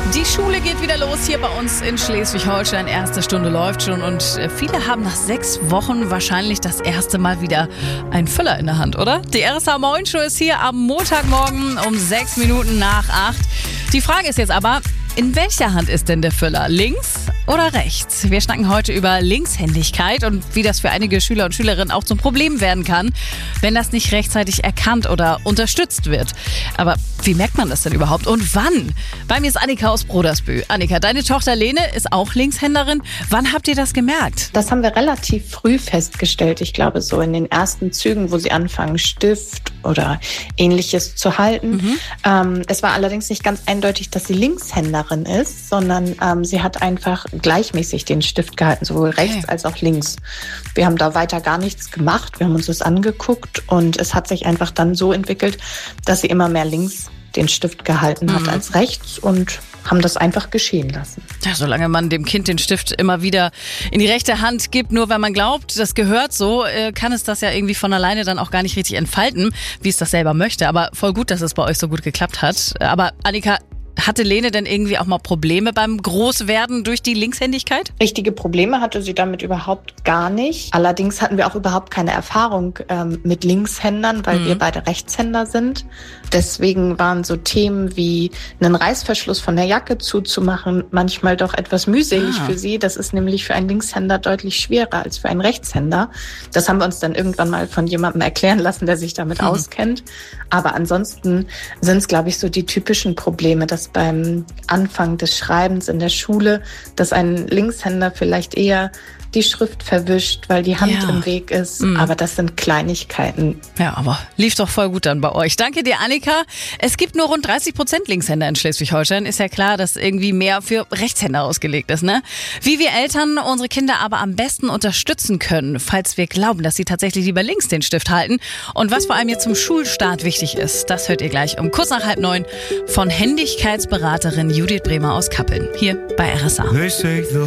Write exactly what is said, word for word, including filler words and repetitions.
Die Schule geht wieder los hier bei uns in Schleswig-Holstein. Erste Stunde läuft schon und viele haben nach sechs Wochen wahrscheinlich das erste Mal wieder einen Füller in der Hand, oder? Die R S A-Morgenshow ist hier am Montagmorgen um sechs Minuten nach acht. Die Frage ist jetzt aber, in welcher Hand ist denn der Füller? Links oder rechts? Wir schnacken heute über Linkshändigkeit und wie das für einige Schüler und Schülerinnen auch zum Problem werden kann, wenn das nicht rechtzeitig erkannt oder unterstützt wird. Aber wie merkt man das denn überhaupt und wann? Bei mir ist Annika aus Brodersbühl. Annika, deine Tochter Lene ist auch Linkshänderin. Wann habt ihr das gemerkt? Das haben wir relativ früh festgestellt. Ich glaube, so in den ersten Zügen, wo sie anfangen, Stift oder Ähnliches zu halten. Mhm. Ähm, es war allerdings nicht ganz eindeutig, dass sie Linkshänderin ist, sondern ähm, sie hat einfach gleichmäßig den Stift gehalten, sowohl rechts okay. als auch links. Wir haben da weiter gar nichts gemacht. Wir haben uns das angeguckt und es hat sich einfach dann so entwickelt, dass sie immer mehr links den Stift gehalten hat mhm. als rechts und haben das einfach geschehen lassen. Ja, solange man dem Kind den Stift immer wieder in die rechte Hand gibt, nur wenn man glaubt, das gehört so, kann es das ja irgendwie von alleine dann auch gar nicht richtig entfalten, wie es das selber möchte. Aber voll gut, dass es bei euch so gut geklappt hat. Aber Annika, hatte Lene denn irgendwie auch mal Probleme beim Großwerden durch die Linkshändigkeit? Richtige Probleme hatte sie damit überhaupt gar nicht. Allerdings hatten wir auch überhaupt keine Erfahrung ähm, mit Linkshändern, weil mhm. wir beide Rechtshänder sind. Deswegen waren so Themen wie einen Reißverschluss von der Jacke zuzumachen manchmal doch etwas mühselig ah. für sie. Das ist nämlich für einen Linkshänder deutlich schwerer als für einen Rechtshänder. Das haben wir uns dann irgendwann mal von jemandem erklären lassen, der sich damit mhm. auskennt. Aber ansonsten sind es, glaube ich, so die typischen Probleme, dass beim Anfang des Schreibens in der Schule, dass ein Linkshänder vielleicht eher die Schrift verwischt, weil die Hand ja. im Weg ist. Mhm. Aber das sind Kleinigkeiten. Ja, aber lief doch voll gut dann bei euch. Danke dir, Annika. Es gibt nur rund dreißig Prozent Linkshänder in Schleswig-Holstein. Ist ja klar, dass irgendwie mehr für Rechtshänder ausgelegt ist, ne? Wie wir Eltern unsere Kinder aber am besten unterstützen können, falls wir glauben, dass sie tatsächlich lieber links den Stift halten. Und was vor allem jetzt zum Schulstart wichtig ist, das hört ihr gleich um kurz nach halb neun von Händigkeitsberaterin Judith Bremer aus Kappeln. Hier bei R S A.